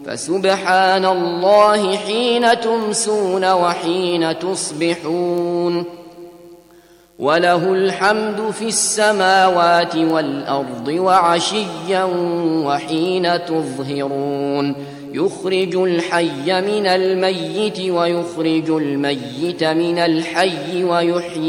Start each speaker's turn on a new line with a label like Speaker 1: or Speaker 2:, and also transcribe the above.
Speaker 1: فسبحان الله حين تمسون وحين تصبحون وله الحمد في السماوات والأرض وعشيا وحين تظهرون يخرج الحي من الميت ويخرج الميت من الحي ويحيي